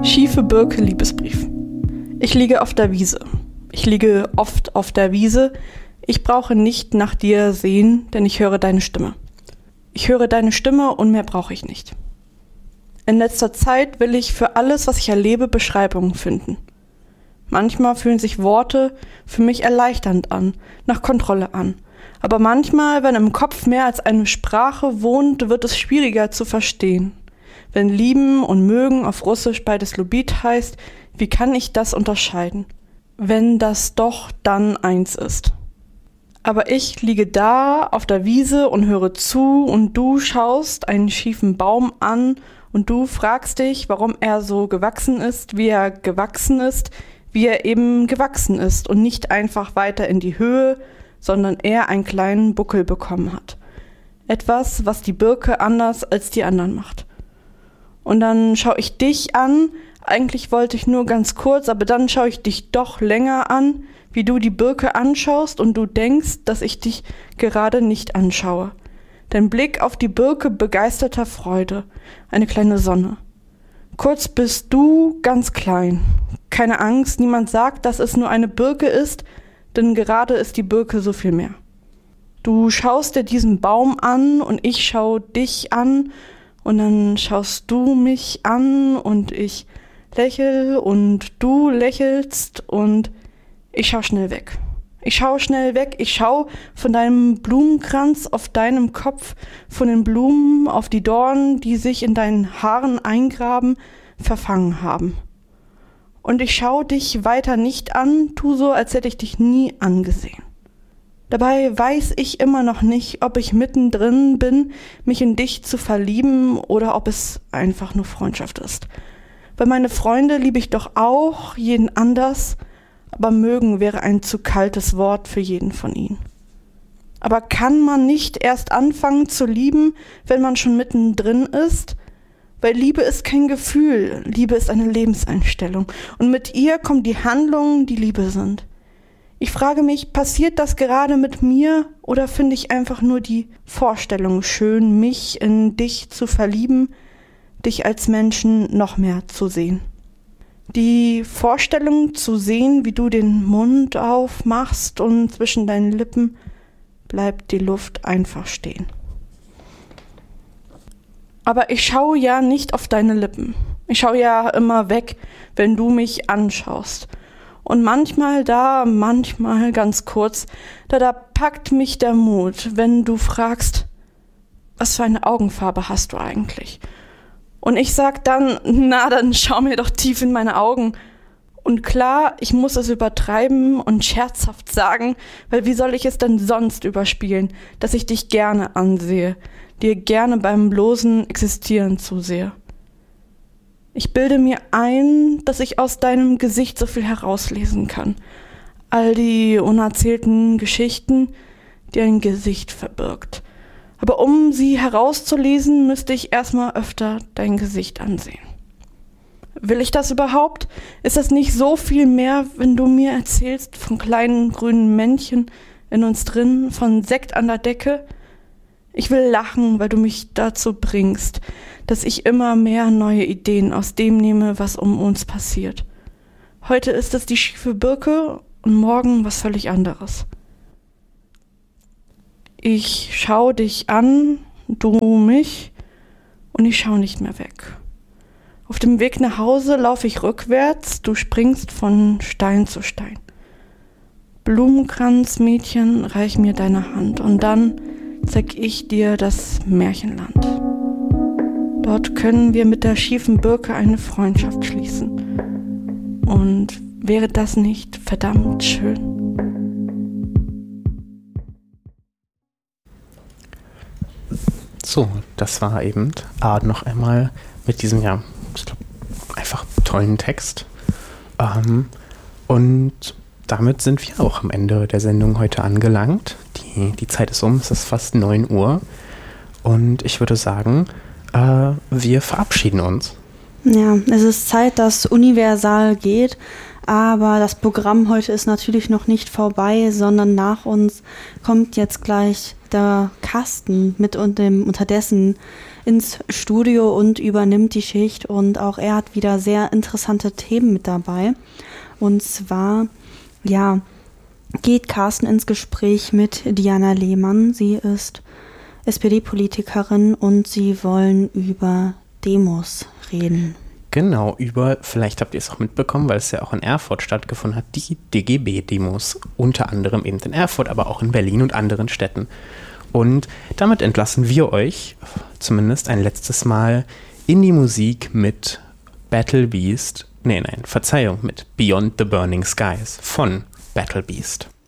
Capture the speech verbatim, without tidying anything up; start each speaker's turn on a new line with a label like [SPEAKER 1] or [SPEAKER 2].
[SPEAKER 1] Schiefe Birke Liebesbrief. Ich liege auf der Wiese. Ich liege oft auf der Wiese. Ich brauche nicht nach dir sehen, denn ich höre deine Stimme. Ich höre deine Stimme und mehr brauche ich nicht. In letzter Zeit will ich für alles, was ich erlebe, Beschreibungen finden. Manchmal fühlen sich Worte für mich erleichternd an, nach Kontrolle an. Aber manchmal, wenn im Kopf mehr als eine Sprache wohnt, wird es schwieriger zu verstehen. Wenn lieben und mögen auf Russisch beides Lubit heißt, wie kann ich das unterscheiden, wenn das doch dann eins ist? Aber ich liege da auf der Wiese und höre zu und du schaust einen schiefen Baum an und du fragst dich, warum er so gewachsen ist, wie er gewachsen ist, wie er eben gewachsen ist und nicht einfach weiter in die Höhe, sondern er einen kleinen Buckel bekommen hat. Etwas, was die Birke anders als die anderen macht. Und dann schaue ich dich an, eigentlich wollte ich nur ganz kurz, aber dann schaue ich dich doch länger an, wie du die Birke anschaust und du denkst, dass ich dich gerade nicht anschaue. Dein Blick auf die Birke begeisterter Freude, eine kleine Sonne. Kurz bist du ganz klein. Keine Angst, niemand sagt, dass es nur eine Birke ist, denn gerade ist die Birke so viel mehr. Du schaust dir diesen Baum an und ich schaue dich an und dann schaust du mich an und ich lächel und du lächelst und ich schau schnell weg. Ich schau schnell weg, ich schau von deinem Blumenkranz auf deinem Kopf, von den Blumen auf die Dornen, die sich in deinen Haaren eingraben, verfangen haben. Und ich schau dich weiter nicht an, tu so, als hätte ich dich nie angesehen. Dabei weiß ich immer noch nicht, ob ich mittendrin bin, mich in dich zu verlieben oder ob es einfach nur Freundschaft ist. Weil meine Freunde liebe ich doch auch, jeden anders, aber mögen wäre ein zu kaltes Wort für jeden von ihnen. Aber kann man nicht erst anfangen zu lieben, wenn man schon mittendrin ist? Weil Liebe ist kein Gefühl, Liebe ist eine Lebenseinstellung. Und mit ihr kommen die Handlungen, die Liebe sind. Ich frage mich, passiert das gerade mit mir oder finde ich einfach nur die Vorstellung schön, mich in dich zu verlieben, dich als Menschen noch mehr zu sehen? Die Vorstellung zu sehen, wie du den Mund aufmachst und zwischen deinen Lippen bleibt die Luft einfach stehen. Aber ich schaue ja nicht auf deine Lippen. Ich schaue ja immer weg, wenn du mich anschaust. Und manchmal da, manchmal ganz kurz, da, da packt mich der Mut, wenn du fragst, was für eine Augenfarbe hast du eigentlich? Und ich sag dann, na, dann schau mir doch tief in meine Augen. Und klar, ich muss es übertreiben und scherzhaft sagen, weil wie soll ich es denn sonst überspielen, dass ich dich gerne ansehe, dir gerne beim bloßen Existieren zusehe. Ich bilde mir ein, dass ich aus deinem Gesicht so viel herauslesen kann. All die unerzählten Geschichten, die ein Gesicht verbirgt. Aber um sie herauszulesen, müsste ich erstmal öfter dein Gesicht ansehen. Will ich das überhaupt? Ist das nicht so viel mehr, wenn du mir erzählst von kleinen grünen Männchen in uns drin, von Sekt an der Decke? Ich will lachen, weil du mich dazu bringst, dass ich immer mehr neue Ideen aus dem nehme, was um uns passiert. Heute ist es die schiefe Birke und morgen was völlig anderes. Ich schau dich an, du mich, und ich schau nicht mehr weg. Auf dem Weg nach Hause laufe ich rückwärts, du springst von Stein zu Stein. Blumenkranz, Mädchen, reich mir deine Hand und dann zeig ich dir das Märchenland. Dort können wir mit der schiefen Birke eine Freundschaft schließen. Und wäre das nicht verdammt schön?
[SPEAKER 2] So, das war eben Art noch einmal mit diesem, ja, ich glaube, einfach tollen Text. Ähm, und damit sind wir auch am Ende der Sendung heute angelangt. Die, die Zeit ist um, es ist fast neun Uhr. Und ich würde sagen, äh, wir verabschieden uns.
[SPEAKER 3] Ja, es ist Zeit, dass Universal geht. Aber das Programm heute ist natürlich noch nicht vorbei, sondern nach uns kommt jetzt gleich der Carsten mit und dem unterdessen ins Studio und übernimmt die Schicht. Und auch er hat wieder sehr interessante Themen mit dabei. Und zwar, ja, geht Carsten ins Gespräch mit Diana Lehmann. Sie ist S P D-Politikerin und sie wollen über Demos reden.
[SPEAKER 2] Genau, über, vielleicht habt ihr es auch mitbekommen, weil es ja auch in Erfurt stattgefunden hat, die D G B-Demos, unter anderem eben in Erfurt, aber auch in Berlin und anderen Städten. Und damit entlassen wir euch zumindest ein letztes Mal in die Musik mit Battle Beast, nee, nein, Verzeihung, mit Beyond the Burning Skies von Battle Beast.